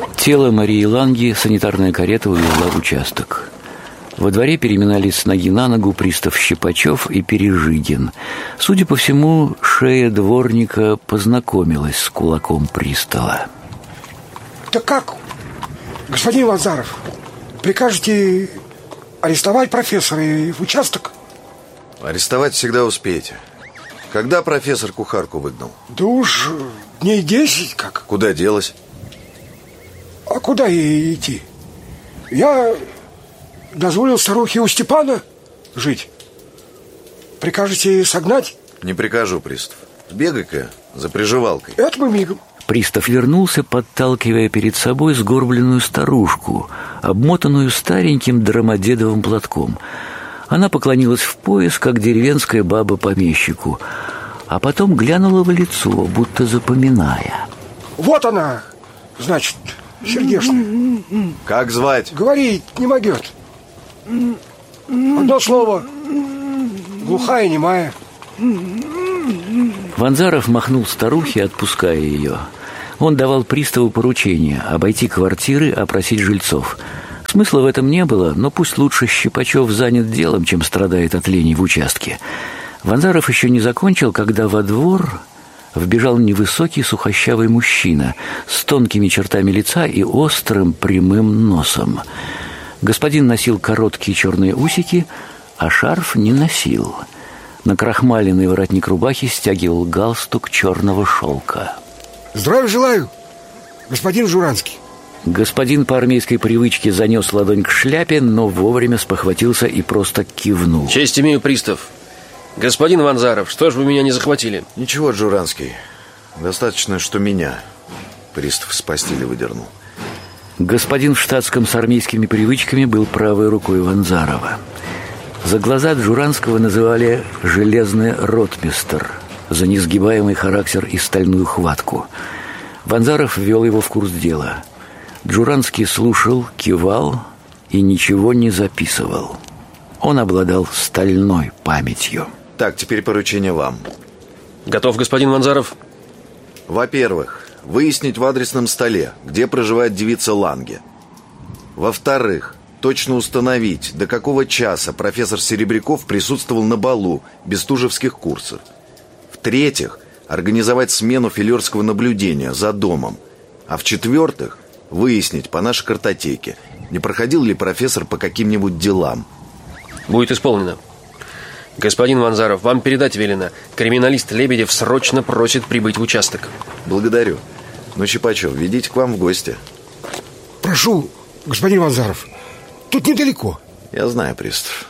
Тело Марии Ланги санитарная карета увезла в участок. Во дворе переминались с ноги на ногу пристав Щипачев и Пережигин. Судя по всему, шея дворника познакомилась с кулаком пристава. Так как, господин Ванзаров, прикажете арестовать профессора и в участок? Арестовать всегда успеете. Когда профессор кухарку выгнал? Да уж дней 10 как. Куда делась? А куда ей идти? Я дозволил старухе у Степана жить. Прикажете согнать? Не прикажу, пристав. Бегай-ка за приживалкой. Это мы мигом. Пристав вернулся, подталкивая перед собой сгорбленную старушку, обмотанную стареньким драмадедовым платком. Она поклонилась в пояс, как деревенская баба помещику, а потом глянула в лицо, будто запоминая. Вот она, значит, сердечная. Как звать? Говорить не могет. Одно слово. Глухая, немая. Ванзаров махнул старухе, отпуская ее. Он давал приставу поручение обойти квартиры, опросить жильцов. Смысла в этом не было, но пусть лучше Щипачев занят делом, чем страдает от лени в участке. Ванзаров еще не закончил, когда во двор вбежал невысокий сухощавый мужчина с тонкими чертами лица и острым прямым носом. Господин носил короткие черные усики, а шарф не носил. Накрахмаленный воротник рубахи стягивал галстук черного шелка. Здравия желаю, господин Журанский. Господин по армейской привычке занес ладонь к шляпе, но вовремя спохватился и просто кивнул. Честь имею, пристав. Господин Ванзаров, что ж вы меня не захватили? Ничего, Джуранский. Достаточно, что меня пристав с постели выдернул. Господин в штатском с армейскими привычками был правой рукой Ванзарова. За глаза Джуранского называли «железный ротмистр», за несгибаемый характер и стальную хватку. Ванзаров ввел его в курс дела. Джуранский слушал, кивал и ничего не записывал. Он обладал стальной памятью. Так, теперь поручение вам. Готов, господин Ванзаров? Во-первых, выяснить в адресном столе, где проживает девица Ланге. Во-вторых, точно установить, до какого часа профессор Серебряков присутствовал на балу бестужевских курсов. В-третьих, организовать смену филерского наблюдения за домом. А в-четвертых, выяснить по нашей картотеке, не проходил ли профессор по каким-нибудь делам. Будет исполнено. Господин Ванзаров, вам передать велено. Криминалист Лебедев срочно просит прибыть в участок. Благодарю. Ну, Щипачев, ведите к вам в гости. Прошу, господин Ванзаров. Тут недалеко. Я знаю, пристав.